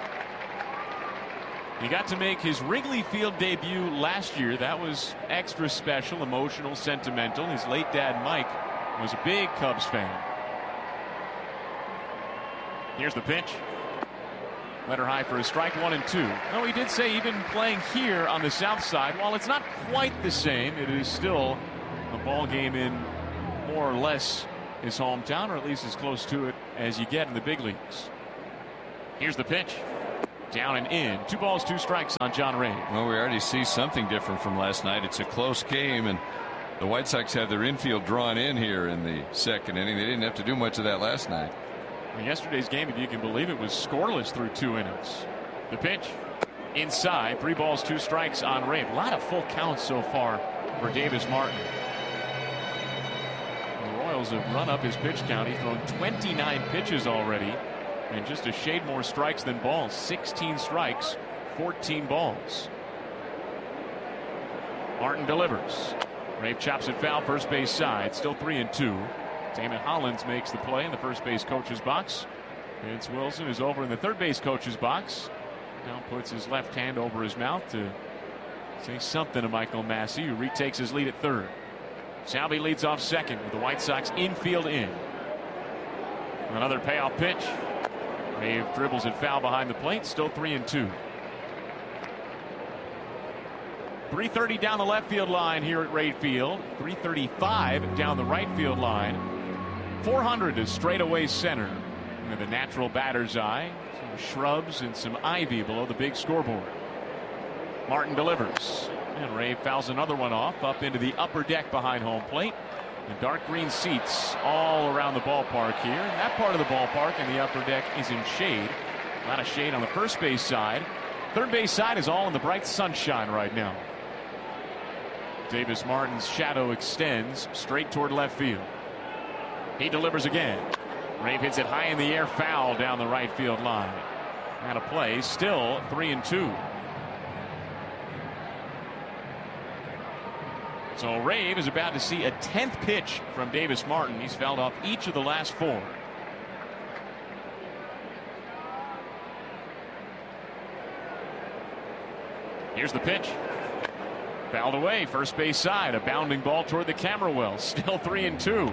He got to make his Wrigley Field debut last year. That was extra special, emotional, sentimental. His late dad, Mike, was a big Cubs fan. Here's the pitch. Letter high for a strike, one and two. No, he did say even playing here on the south side, while it's not quite the same, it is still a ball game in more or less his hometown, or at least as close to it as you get in the big leagues. Here's the pitch. Down and in. Two balls, two strikes on John Rave. Well, we already see something different from last night. It's a close game, and the White Sox have their infield drawn in here in the second inning. They didn't have to do much of that last night. Well, yesterday's game, if you can believe it, was scoreless through two innings. The pitch inside. Three balls, two strikes on Rave. A lot of full counts so far for Davis Martin. The Royals have run up his pitch count. He's thrown twenty-nine pitches already. And just a shade more strikes than balls. sixteen strikes, fourteen balls. Martin delivers. Rave chops it foul, first base side. Still three and two. Damon Hollins makes the play in the first base coach's box. Vince Wilson is over in the third base coach's box. Now puts his left hand over his mouth to say something to Michael Massey, who retakes his lead at third. Salvi leads off second with the White Sox infield in. Another payoff pitch. Rave dribbles it foul behind the plate. Still three and two. three thirty down the left field line here at Rave Field. three thirty-five down the right field line. four hundred is straightaway center. With a natural batter's eye. Some shrubs and some ivy below the big scoreboard. Martin delivers. And Rave fouls another one off up into the upper deck behind home plate. The dark green seats all around the ballpark here. And that part of the ballpark in the upper deck is in shade. A lot of shade on the first base side. Third base side is all in the bright sunshine right now. Davis Martin's shadow extends straight toward left field. He delivers again. Rave hits it high in the air, foul down the right field line. Out of play, still three and two. So Rave is about to see a tenth pitch from Davis Martin. He's fouled off each of the last four. Here's the pitch. Fouled away, first base side. A bounding ball toward the camera well. Still three and two.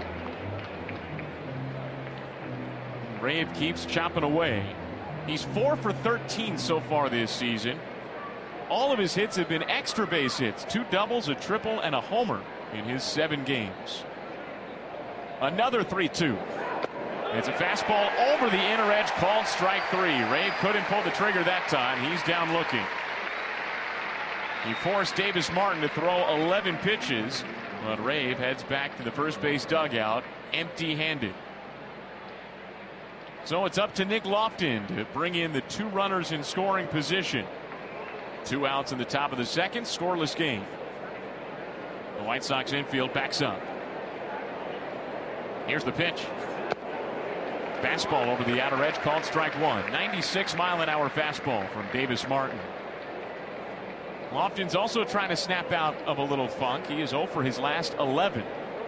Rave keeps chopping away. He's four for thirteen so far this season. All of his hits have been extra base hits. Two doubles, a triple, and a homer in his seven games. Another three two. It's a fastball over the inner edge, called strike three. Rave couldn't pull the trigger that time. He's down looking. He forced Davis Martin to throw eleven pitches, but Rave heads back to the first base dugout empty-handed. So it's up to Nick Loftin to bring in the two runners in scoring position. Two outs in the top of the second, scoreless game. The White Sox infield backs up. Here's the pitch. Fastball over the outer edge, called strike one. ninety-six mile an hour fastball from Davis Martin. Lofton's also trying to snap out of a little funk. He is oh for his last eleven.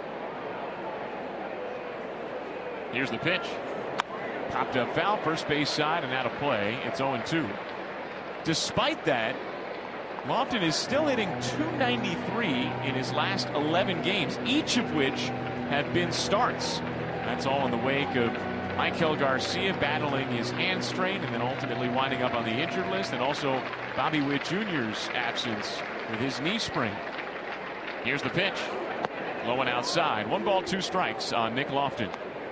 Here's the pitch. Popped up foul, first base side, and out of play. It's oh and two. Despite that, Lofton is still hitting two ninety-three in his last eleven games, each of which have been starts. That's all in the wake of Michael Garcia battling his hand strain and then ultimately winding up on the injured list, and also Bobby Witt Junior's absence with his knee sprain. Here's the pitch. Low and outside. One ball, two strikes on Nick Loftin.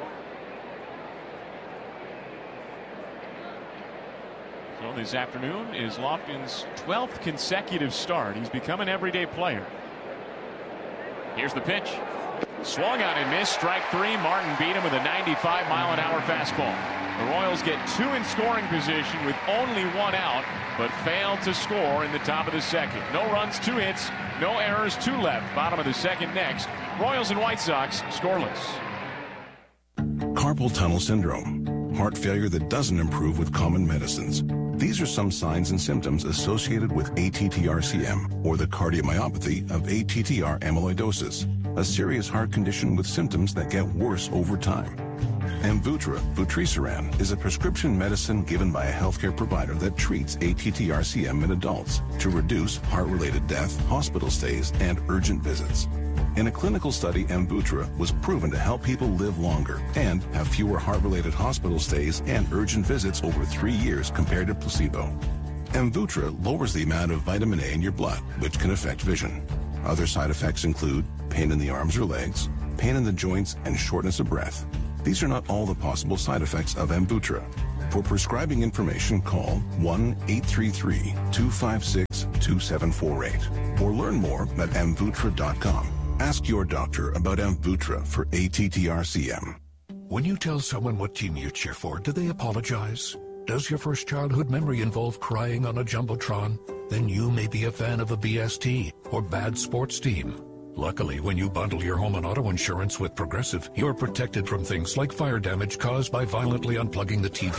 So this afternoon is Lofton's twelfth consecutive start. He's become an everyday player. Here's the pitch. Swung on and missed. Strike three. Martin beat him with a ninety-five mile an hour fastball. The Royals get two in scoring position with only one out, but failed to score in the top of the second. No runs, two hits, no errors, two left. Bottom of the second next. Royals and White Sox scoreless. Carpal tunnel syndrome, heart failure that doesn't improve with common medicines. These are some signs and symptoms associated with A T T R C M, or the cardiomyopathy of A T T R amyloidosis, a serious heart condition with symptoms that get worse over time. Amvuttra, vutrisiran, is a prescription medicine given by a healthcare provider that treats A T T R C M in adults to reduce heart-related death, hospital stays, and urgent visits. In a clinical study, Amvuttra was proven to help people live longer and have fewer heart-related hospital stays and urgent visits over three years compared to placebo. Amvuttra lowers the amount of vitamin A in your blood, which can affect vision. Other side effects include pain in the arms or legs, pain in the joints, and shortness of breath. These are not all the possible side effects of Amvuttra. For prescribing information, call one eight three three, two five six, two seven four eight or learn more at amvuttra dot com. Ask your doctor about Amvuttra for A T T R C M. When you tell someone what team you cheer for, do they apologize? Does your first childhood memory involve crying on a Jumbotron? Then you may be a fan of a B S T or bad sports team. Luckily, when you bundle your home and auto insurance with Progressive, you're protected from things like fire damage caused by violently unplugging the T V.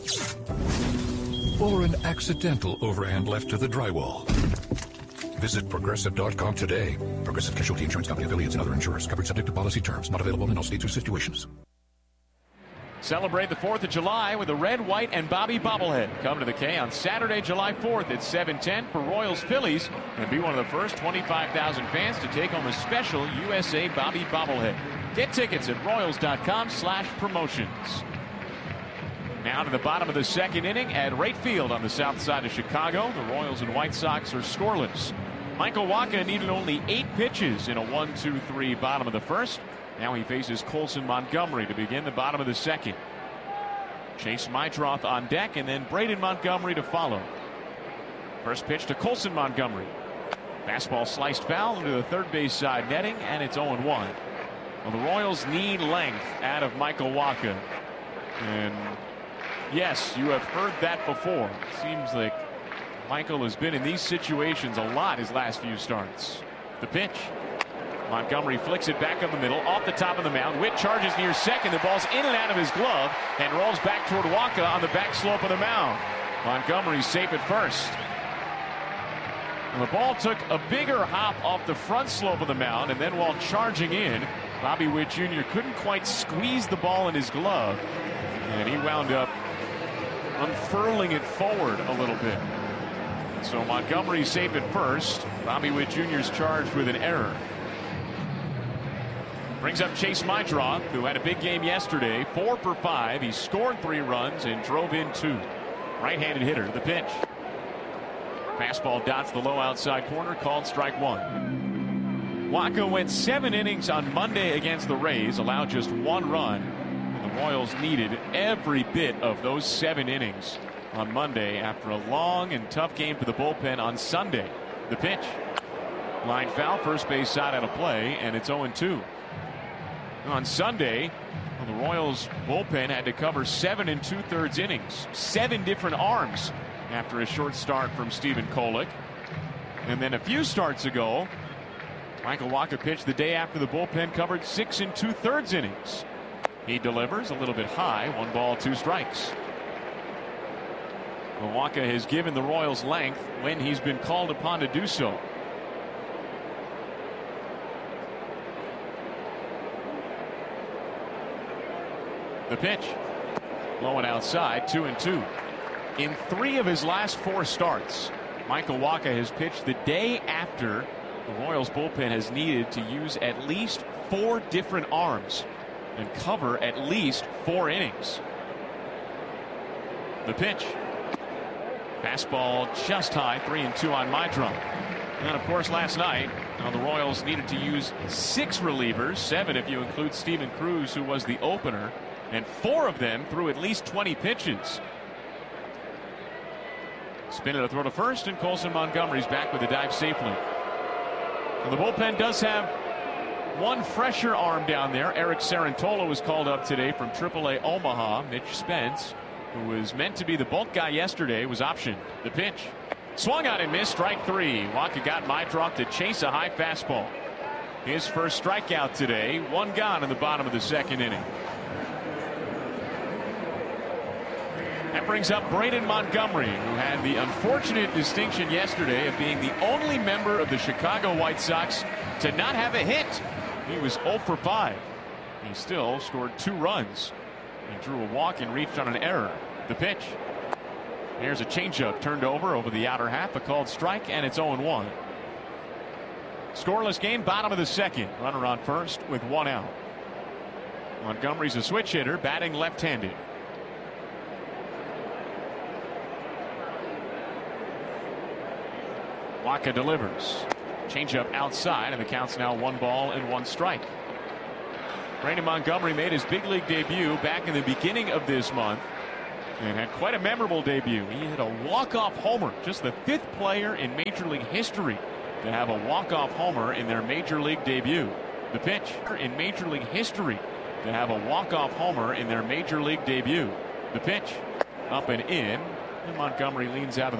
Or an accidental overhand left to the drywall. Visit Progressive dot com today. Progressive Casualty Insurance Company affiliates and other insurers. Covered subject to policy terms. Not available in all states or situations. Celebrate the fourth of July with a red, white, and Bobby bobblehead. Come to the K on Saturday, July fourth at seven ten for Royals Phillies and be one of the first twenty-five thousand fans to take home a special U S A Bobby bobblehead. Get tickets at Royals dot com slash promotions. Now to the bottom of the second inning at Wright Field on the south side of Chicago. The Royals and White Sox are scoreless. Michael Wacha needed only eight pitches in a one two three bottom of the first. Now he faces Colson Montgomery to begin the bottom of the second. Chase Meitroth on deck and then Braden Montgomery to follow. First pitch to Colson Montgomery. Fastball sliced foul into the third base side netting, and it's oh one. Well, the Royals need length out of Michael Wacha. And yes, you have heard that before. It seems like Michael has been in these situations a lot his last few starts. The pitch. Montgomery flicks it back up the middle, off the top of the mound. Witt charges near second. The ball's in and out of his glove and rolls back toward Wacha on the back slope of the mound. Montgomery's safe at first. And the ball took a bigger hop off the front slope of the mound, and then while charging in, Bobby Witt Junior couldn't quite squeeze the ball in his glove, and he wound up unfurling it forward a little bit. So Montgomery's safe at first. Bobby Witt Junior's charged with an error. Brings up Chase Meitroth, who had a big game yesterday. Four for five. He scored three runs and drove in two. Right-handed hitter. The pitch. Fastball dots the low outside corner. Called strike one. Wacha went seven innings on Monday against the Rays. Allowed just one run. And the Royals needed every bit of those seven innings on Monday after a long and tough game for the bullpen on Sunday. The pitch. Line foul. First base side out of play. And it's oh two. On Sunday, well, the Royals bullpen had to cover seven and two-thirds innings, seven different arms after a short start from Stephen Kolek. And then a few starts ago, Michael Wacha pitched the day after the bullpen covered six and two-thirds innings. He delivers a little bit high, one ball, two strikes. Well, Wacha has given the Royals length when he's been called upon to do so. The pitch. Blowing outside, two and two. In three of his last four starts, Michael Wacha has pitched the day after the Royals bullpen has needed to use at least four different arms and cover at least four innings. The pitch. Fastball just high, three and two on Meitroth. And of course, last night, now the Royals needed to use six relievers, seven if you include Steven Cruz, who was the opener. And four of them threw at least twenty pitches. Spin it a throw to first, and Colson Montgomery's back with the dive safely. And the bullpen does have one fresher arm down there. Eric Sarantola was called up today from triple A Omaha. Mitch Spence, who was meant to be the bulk guy yesterday, was optioned. The pitch. Swung on and missed. Strike three. Wacha got Mydrock to chase a high fastball. His first strikeout today. One gone in the bottom of the second inning. That brings up Braden Montgomery, who had the unfortunate distinction yesterday of being the only member of the Chicago White Sox to not have a hit. He was oh for five. He still scored two runs. He drew a walk and reached on an error. The pitch. Here's a changeup turned over over the outer half. A called strike, and it's oh and one. Scoreless game, bottom of the second. Runner on first with one out. Montgomery's a switch hitter, batting left-handed. Wacha delivers. Changeup outside, and the count's now one ball and one strike. Brandon Montgomery made his big league debut back in the beginning of this month and had quite a memorable debut. He hit a walk-off homer, just the fifth player in Major League history to have a walk-off homer in their Major League debut. The pitch in Major League history to have a walk-off homer in their Major League debut. The pitch up and in, and Montgomery leans out of the